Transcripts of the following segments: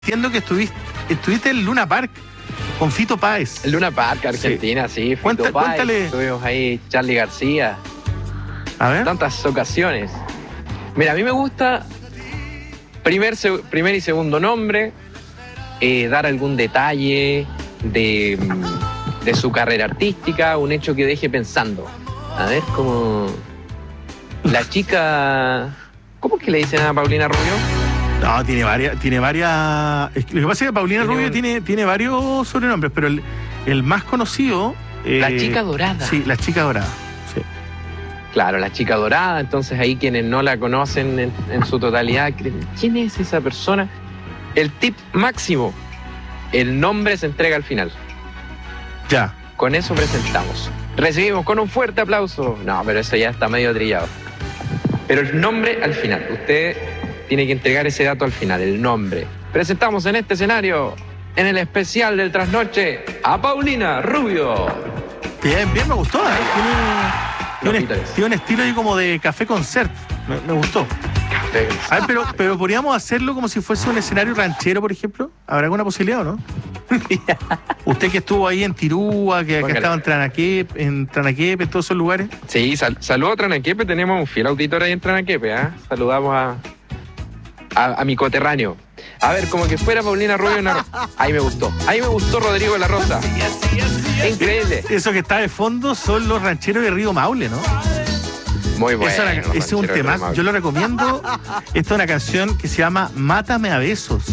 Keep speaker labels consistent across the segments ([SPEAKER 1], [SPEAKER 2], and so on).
[SPEAKER 1] Entiendo que estuviste en Luna Park con Fito Páez.
[SPEAKER 2] El Luna Park, Argentina, sí. Fito Páez,
[SPEAKER 1] cuéntale.
[SPEAKER 2] estuvimos ahí, Charly García.
[SPEAKER 1] A ver.
[SPEAKER 2] Tantas ocasiones. Mira, a mí me gusta primer y segundo nombre, dar algún detalle de su carrera artística, un hecho que deje pensando. A ver, como la chica... ¿Cómo es que le dicen a Paulina Rubio?
[SPEAKER 1] No, tiene varias. Lo que pasa es que Paulina Rubio tiene varios sobrenombres, pero el más conocido.
[SPEAKER 2] La chica dorada.
[SPEAKER 1] Sí, la chica dorada. Sí.
[SPEAKER 2] Claro, la chica dorada. Entonces ahí quienes no la conocen en su totalidad, ¿quién es esa persona? El tip máximo: el nombre se entrega al final.
[SPEAKER 1] Ya.
[SPEAKER 2] Con eso presentamos. Recibimos con un fuerte aplauso. No, pero eso ya está medio trillado. Pero el nombre al final. Usted tiene que entregar ese dato al final, el nombre. Presentamos en este escenario, en el especial del Trasnoche, a Paulina Rubio.
[SPEAKER 1] Bien, me gustó. Tiene un estilo ahí como de café concert. Me gustó. A ver, pero podríamos hacerlo como si fuese un escenario ranchero, por ejemplo. ¿Habrá alguna posibilidad o no? Usted que estuvo ahí en Tirúa, que estaba en Tranaquepe, en todos esos lugares.
[SPEAKER 2] Sí, saludo a Tranaquepe. Tenemos un fiel auditor ahí en Tranaquepe. Saludamos a mi coterráneo. A ver, como que fuera Paulina Rubio. Ahí me gustó Rodrigo de la Rosa. Increíble.
[SPEAKER 1] Eso que está de fondo son los rancheros de Río Maule, ¿no?
[SPEAKER 2] Muy bueno.
[SPEAKER 1] Ese es un tema. Yo lo recomiendo. Esta es una canción que se llama Mátame a besos.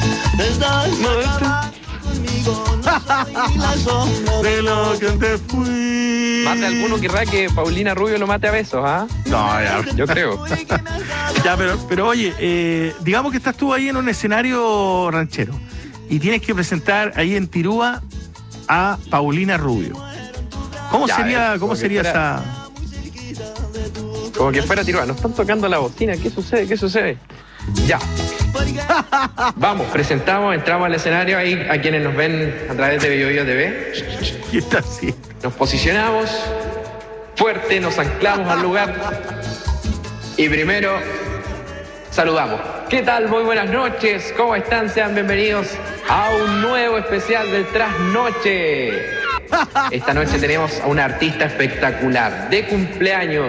[SPEAKER 1] De lo que te fui.
[SPEAKER 2] Más de alguno querrá que Paulina Rubio lo mate a besos, ¿ah?
[SPEAKER 1] No, ya.
[SPEAKER 2] Yo creo.
[SPEAKER 1] Ya, pero oye, digamos que estás tú ahí en un escenario ranchero y tienes que presentar ahí en Tirúa a Paulina Rubio. ¿Cómo sería esa...?
[SPEAKER 2] Como que fuera Tirúa. Nos están tocando la bocina. ¿Qué sucede? Ya. Vamos, entramos al escenario ahí a quienes nos ven a través de BioBio TV.
[SPEAKER 1] ¿Qué está haciendo?
[SPEAKER 2] Nos posicionamos fuerte, nos anclamos al lugar y primero saludamos. ¿Qué tal? Muy buenas noches. ¿Cómo están? Sean bienvenidos a un nuevo especial del Trasnoche. Esta noche tenemos a una artista espectacular de cumpleaños.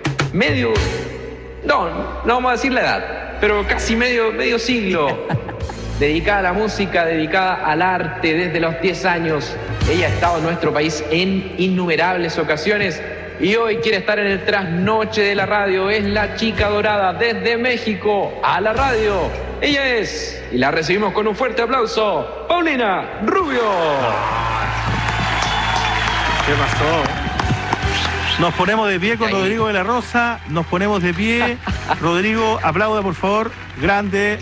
[SPEAKER 2] No vamos a decir la edad, pero casi medio siglo, dedicada a la música, dedicada al arte desde los 10 años. Ella ha estado en nuestro país en innumerables ocasiones y hoy quiere estar en el Trasnoche de la radio. Es la chica dorada desde México a la radio. Ella es, y la recibimos con un fuerte aplauso, Paulina Rubio.
[SPEAKER 1] ¿Qué pasó? Nos ponemos de pie con Rodrigo de la Rosa. Nos ponemos de pie. Rodrigo, aplauda, por favor. Grande.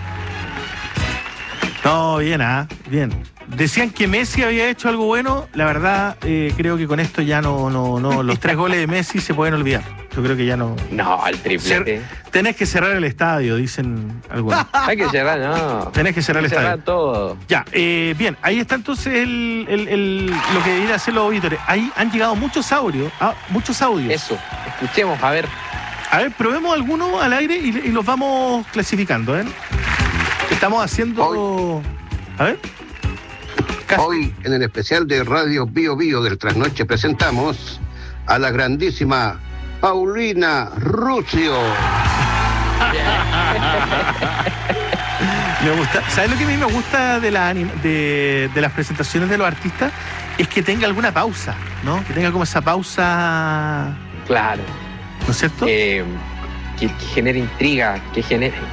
[SPEAKER 1] No, bien, bien. Decían que Messi había hecho algo bueno. La verdad, creo que con esto ya no. Los 3 goles de Messi se pueden olvidar. Yo creo que ya no.
[SPEAKER 2] No, el triplete.
[SPEAKER 1] Tenés que cerrar el estadio, dicen algunos.
[SPEAKER 2] Hay que cerrar, no.
[SPEAKER 1] Tenés que cerrar el estadio.
[SPEAKER 2] Cerrar todo.
[SPEAKER 1] Ya, bien, ahí está entonces lo que deberían hacer los auditores. Ahí han llegado muchos audios.
[SPEAKER 2] Eso, escuchemos, a ver.
[SPEAKER 1] A ver, probemos algunos al aire y los vamos clasificando, ¿eh? Estamos haciendo...
[SPEAKER 3] Hoy,
[SPEAKER 1] a ver.
[SPEAKER 3] Hoy, en el especial de Radio BioBio del Trasnoche, presentamos a la grandísima Paulina Rubio.
[SPEAKER 1] Me gusta. ¿Sabes lo que a mí me gusta de las presentaciones de los artistas? Es que tenga alguna pausa, ¿no? Que tenga como esa pausa...
[SPEAKER 2] Claro.
[SPEAKER 1] ¿No es cierto?
[SPEAKER 2] Que genere intriga, que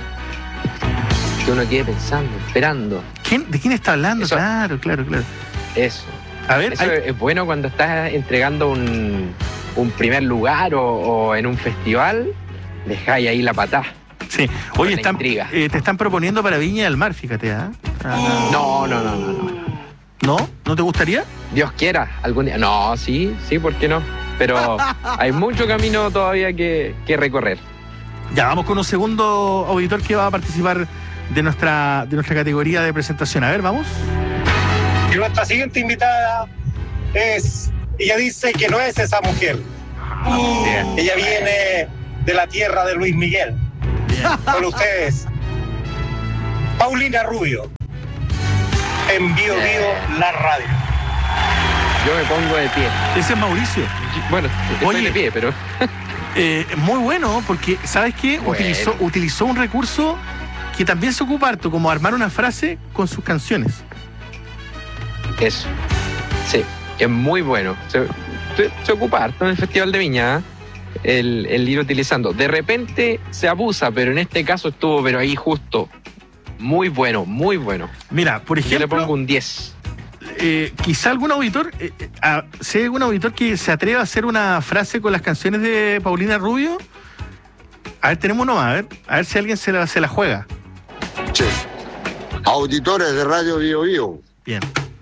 [SPEAKER 2] uno quede pensando, esperando.
[SPEAKER 1] ¿De quién está hablando?
[SPEAKER 2] Eso.
[SPEAKER 1] Claro.
[SPEAKER 2] Eso.
[SPEAKER 1] A ver,
[SPEAKER 2] eso es bueno cuando estás entregando un primer lugar o en un festival, dejáis ahí la patada.
[SPEAKER 1] Sí. Oye,
[SPEAKER 2] te
[SPEAKER 1] están proponiendo para Viña del Mar, fíjate, ¿ah?
[SPEAKER 2] No.
[SPEAKER 1] ¿No? ¿No te gustaría?
[SPEAKER 2] Dios quiera, algún día. No, sí, ¿por qué no? Pero hay mucho camino todavía que recorrer.
[SPEAKER 1] Ya, vamos con un segundo auditor que va a participar de nuestra categoría de presentación. A ver, vamos.
[SPEAKER 4] Y nuestra siguiente invitada ella dice que no es esa mujer.
[SPEAKER 1] Bien.
[SPEAKER 4] Ella viene de la tierra de Luis Miguel.
[SPEAKER 1] Bien.
[SPEAKER 4] Con ustedes, Paulina Rubio. En Bio Bio, la radio.
[SPEAKER 2] Yo me pongo de pie.
[SPEAKER 1] Ese es Mauricio.
[SPEAKER 2] Bueno, estoy de pie, pero...
[SPEAKER 1] muy bueno, porque, ¿sabes qué?
[SPEAKER 2] Bueno.
[SPEAKER 1] Utilizó un recurso que también se ocupa harto, como armar una frase con sus canciones.
[SPEAKER 2] Eso. Sí, es muy bueno. Se ocupa harto en el Festival de Viña, el ir utilizando. De repente se abusa, pero en este caso estuvo, pero ahí justo. Muy bueno, muy bueno.
[SPEAKER 1] Mira, por ejemplo...
[SPEAKER 2] Yo le pongo un 10.
[SPEAKER 1] Quizá algún auditor, si hay algún auditor que se atreva a hacer una frase con las canciones de Paulina Rubio. A ver, tenemos uno más, a ver si alguien se la juega.
[SPEAKER 5] Sí. Auditores de Radio Bio Bio.
[SPEAKER 1] Bien.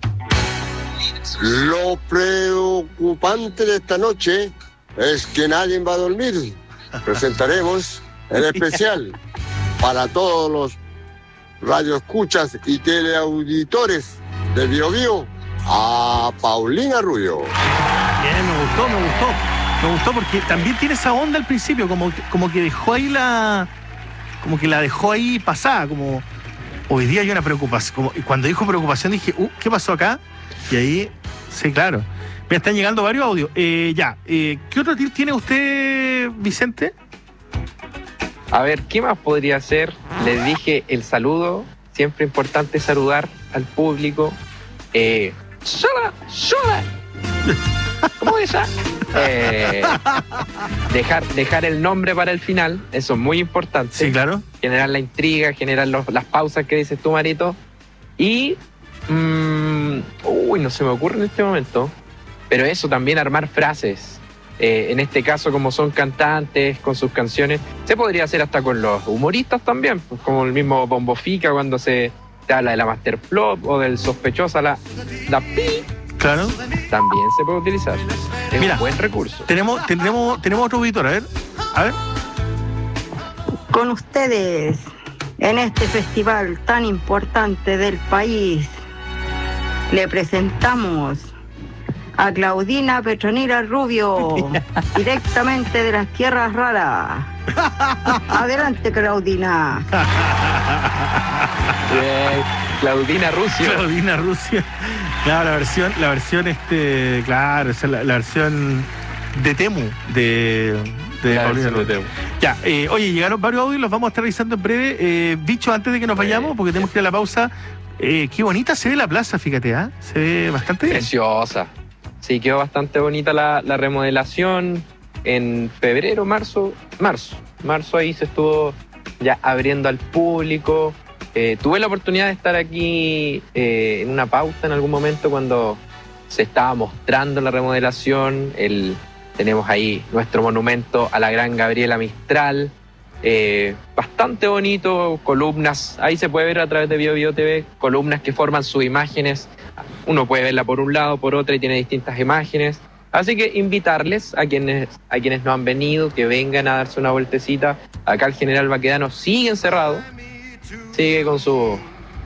[SPEAKER 5] Lo preocupante de esta noche es que nadie va a dormir. Presentaremos el especial para todos los radioescuchas y teleauditores de Bio Bio a Paulina Rubio.
[SPEAKER 1] Bien, me gustó porque también tiene esa onda al principio, como que dejó ahí como que la dejó ahí pasada, como hoy día hay una preocupación, y cuando dijo preocupación dije, ¿qué pasó acá? Y ahí, sí, claro. Me están llegando varios audios. ¿Qué otro tip tiene usted, Vicente?
[SPEAKER 2] A ver, ¿qué más podría hacer? Les dije el saludo. Siempre importante saludar al público. ¡Sola! ¿Cómo es esa? Dejar el nombre para el final. Eso es muy importante.
[SPEAKER 1] Sí, claro.
[SPEAKER 2] Generar la intriga, generar las pausas que dices tú, Marito. Y... no se me ocurre en este momento. Pero eso, también armar frases. En este caso, como son cantantes con sus canciones, se podría hacer hasta con los humoristas también, pues, como el mismo Bombo Fica cuando se habla de la Masterplot o del sospechosa la pi.
[SPEAKER 1] Claro.
[SPEAKER 2] También se puede utilizar. Es
[SPEAKER 1] Mira,
[SPEAKER 2] un buen recurso.
[SPEAKER 1] Tenemos otro auditor, a ver.
[SPEAKER 6] Con ustedes, en este festival tan importante del país, le presentamos a Claudina Petronila Rubio, directamente de las tierras raras. Adelante, Claudina.
[SPEAKER 2] Claudina Rusio.
[SPEAKER 1] Claudina Rusio. Claro, la versión, claro, esa es la versión de Temu, de Paulina Rubio. Ya, oye, llegaron varios audios, los vamos a estar revisando en breve. Bicho, antes de que nos vayamos, porque tenemos que ir a la pausa, qué bonita se ve la plaza, fíjate, se ve bastante bien.
[SPEAKER 2] Preciosa. Sí, quedó bastante bonita la remodelación. En febrero, marzo ahí se estuvo ya abriendo al público. Tuve la oportunidad de estar aquí en una pauta en algún momento cuando se estaba mostrando la remodelación. Tenemos ahí nuestro monumento a la gran Gabriela Mistral. Bastante bonito, columnas. Ahí se puede ver a través de Bio Bio TV, columnas que forman sus imágenes. Uno puede verla por un lado, por otro, y tiene distintas imágenes. Así que invitarles a quienes no han venido, que vengan a darse una vueltecita. Acá el General Baquedano sigue encerrado, sigue con su...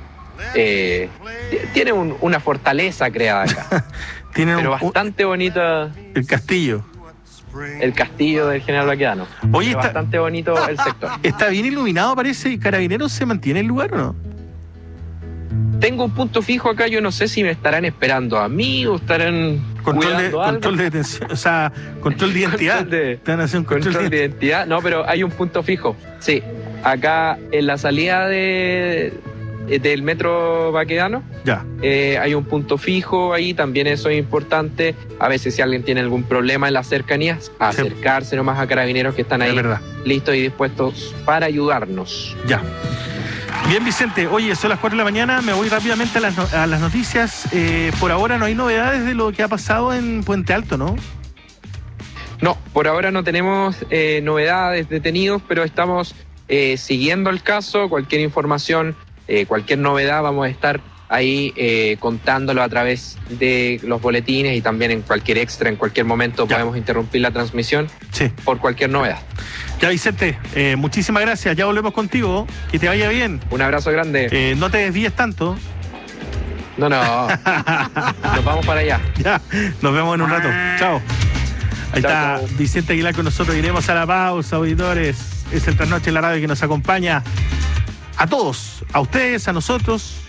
[SPEAKER 2] tiene una fortaleza creada acá. Pero bastante bonita.
[SPEAKER 1] El castillo.
[SPEAKER 2] El castillo del General Baquedano.
[SPEAKER 1] Oye, está
[SPEAKER 2] bastante bonito el sector.
[SPEAKER 1] Está bien iluminado, parece, y Carabineros se mantiene en el lugar, ¿o no?
[SPEAKER 2] Tengo un punto fijo acá, yo no sé si me estarán esperando a mí o estarán
[SPEAKER 1] control de detención, o sea, control de identidad.
[SPEAKER 2] Control de identidad. No, pero hay un punto fijo. Sí, acá en la salida del metro Baquedano,
[SPEAKER 1] ya.
[SPEAKER 2] Hay un punto fijo ahí, también eso es importante. A veces si alguien tiene algún problema en las cercanías, acercarse nomás a Carabineros que están ahí listos y dispuestos para ayudarnos.
[SPEAKER 1] Ya. Bien, Vicente, oye, son las 4 de la mañana, me voy rápidamente a las noticias. Por ahora no hay novedades de lo que ha pasado en Puente Alto, ¿no?
[SPEAKER 2] No, por ahora no tenemos novedades, detenidos, pero estamos siguiendo el caso. Cualquier información, cualquier novedad, vamos a estar ahí contándolo a través de los boletines y también en cualquier extra, en cualquier momento podemos interrumpir la transmisión por cualquier novedad.
[SPEAKER 1] Ya, Vicente, muchísimas gracias, ya volvemos contigo, que te vaya bien.
[SPEAKER 2] Un abrazo grande.
[SPEAKER 1] No te desvíes tanto.
[SPEAKER 2] No, nos vamos para allá.
[SPEAKER 1] Ya, nos vemos en un rato, chao. Ahí está Vicente Aguilar con nosotros, iremos a la pausa, auditores. Es el Trasnoche en la radio que nos acompaña a todos, a ustedes, a nosotros,